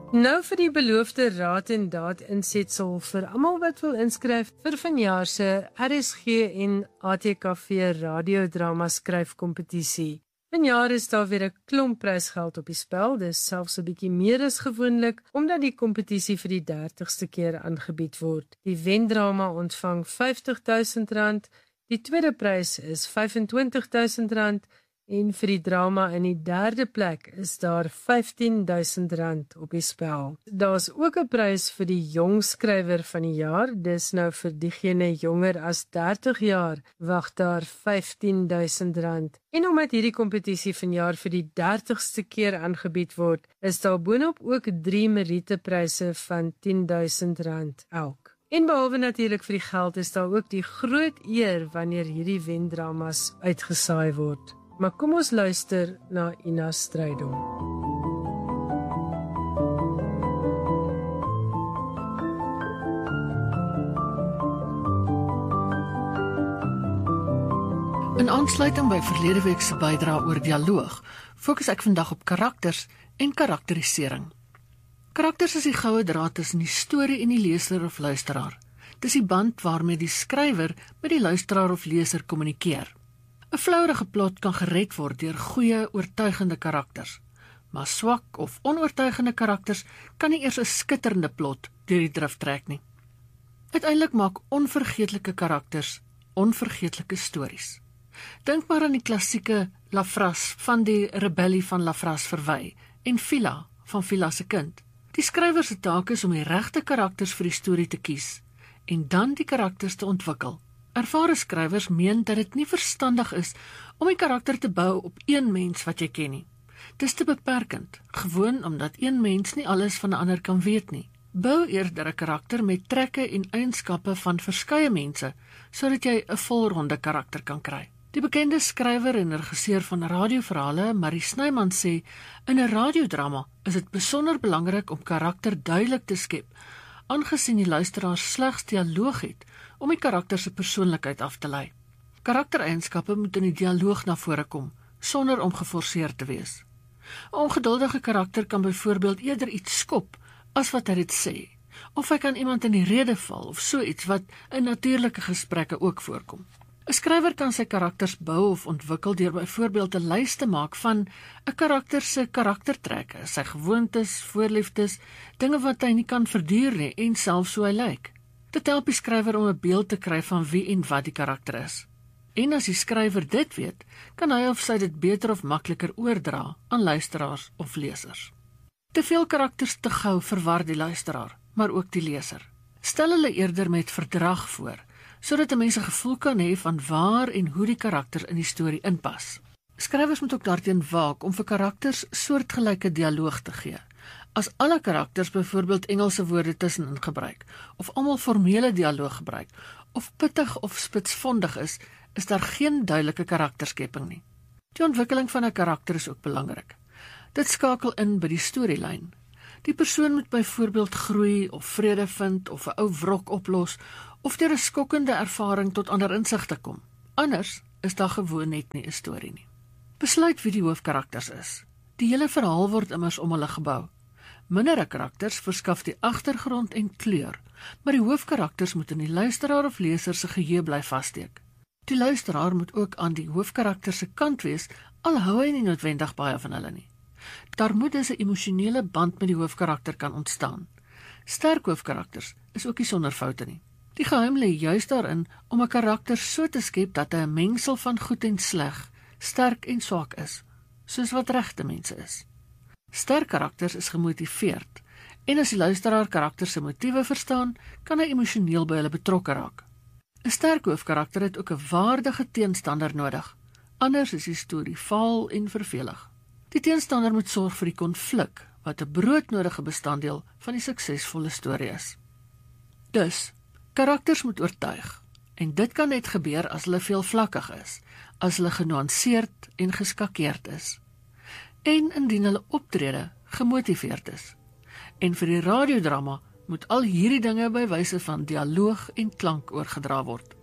Nou vir die beloofde raad en daad insetsel vir almal wat wil inskryf vir vanjaar se RSG en ATKV radiodrama skryfkompetisie. Vanjaar is daar weer 'n klomp prysgeld op die spel, dis selfs 'n bietjie meer as gewoonlik, omdat die kompetisie vir die 30ste keer aangebied word. Die wendrama ontvang R50.000, die tweede prys is R25.000 en vir die drama in die derde plek is daar R15.000 op die spel. Daar's ook 'n prys vir die jong skrywer van die jaar, dis nou vir diegene jonger as 30 jaar, wag daar R15.000. En omdat hierdie kompetisie vanjaar vir die 30ste keer aangebied word, is daar boonop ook 3 merietepryse van R10.000 elk. En behalwe natuurlik vir die geld is daar ook die groot eer wanneer hierdie wendramas uitgesaai word. Maar kom ons luister na Ina Strydom. In aansluiting by verlede week se bydrae oor dialoog, fokus ek vandag op karakters en karakterisering. Karakters is die goue draad tussen die storie en die leser of luisteraar. Dis die band waarmee die skrywer met die luisteraar of leser kommunikeer. 'n Vlouerige plot kan gered word deur goeie, oortuigende karakters, maar swak of onoortuigende karakters kan nie eers 'n skitterende plot deur die drif trek nie. Uiteindelik maak onvergeetlike karakters onvergeetlike stories. Dink maar aan die klassieke Lafras van die rebellie van Lafras verwy en Phila van Phila se kind. Die skrywer se taak is om die regte karakters vir die storie te kies en dan die karakters te ontwikkel. Ervare skrywers meen dat dit nie verstandig is om die karakter te bou op een mens wat jy ken nie. Dis te beperkend, gewoon omdat een mens nie alles van 'n ander kan weet nie. Bou eerder 'n karakter met trekke en eienskappe van verskeie mense, sodat jy 'n volronde karakter kan kry. Die bekende skrywer en regisseur van radioverhale, Marie Snyman, sê, in 'n radiodrama is dit besonder belangrik om karakter duidelik te skep, aangesien die luisteraar slegs dialoog het om die karakter se persoonlikheid af te lei. Karaktereienskappe moet in die dialoog na vore kom, sonder om geforseer te wees. 'n Ongeduldige karakter kan byvoorbeeld eerder iets skop as wat hy dit sê, of hy kan iemand in die rede val of so iets wat in natuurlike gesprekke ook voorkom. 'n Skrywer kan sy karakters bou of ontwikkel deur byvoorbeeld 'n lys te maak van 'n karakter se karaktertrekke, sy gewoontes, voorliefdes, dinge wat hy nie kan verduur nie en selfs hoe hy lyk. Dit help die skrywer om 'n beeld te kry van wie en wat die karakter is. En as die skrywer dit weet, kan hy of sy dit beter of makliker oordra aan luisteraars of lesers. Te veel karakters te gou verwar die luisteraar, maar ook die leser. Stel hulle eerder met verdrag voor, sodat 'n mens 'n gevoel kan hê van waar en hoe die karakter in die storie inpas. Skrywers moet ook daarteen waak om vir karakters soortgelyke dialoog te gee. As alle karakters byvoorbeeld Engelse woorde tussenin gebruik, of almal formele dialoog gebruik, of pittig of spitsvondig is daar geen duidelike karakterskepping nie. Die ontwikkeling van 'n karakter is ook belangrik. Dit skakel in by die storielyn. Die persoon moet byvoorbeeld groei of vrede vind of 'n ou wrok oplos of deur 'n skokkende ervaring tot ander insigte kom. Anders is daar gewoon net nie 'n storie nie. Besluit wie die hoofkarakters is. Die hele verhaal word immers om hulle gebou. Mindere karakters verskaf die agtergrond en kleur, maar die hoofkarakters moet in die luisteraar of leser se geheue bly vassteek. Die luisteraar moet ook aan die hoofkarakter se kant wees, al hou hy nie noodwendig baie van hulle nie. Daar moet dus 'n emosionele band met die hoofkarakter kan ontstaan. Sterk hoofkarakters is ook nie sonder foute nie. Die geheim lê juis daarin om 'n karakter so te skep dat hy 'n mengsel van goed en sleg, sterk en swak is, soos wat regte mense is. Sterk karakters is gemotiveerd, en as die luisteraar karakter se motiewe verstaan, kan hy emosioneel by hulle betrokke raak. 'n Sterk hoofkarakter het ook 'n waardige teenstander nodig, anders is die storie vaal en vervelig. Die teenstander moet sorg vir die konflik, wat 'n broodnodige bestanddeel van die suksesvolle storie is. Dus, karakters moet oortuig, en dit kan net gebeur as hulle veelvlakkig is, as hulle genuanceerd en geskakeerd is, en indien hulle optrede gemotiveerd is. En vir die radiodrama moet al hierdie dinge by wyse van dialoog en klank oorgedra word.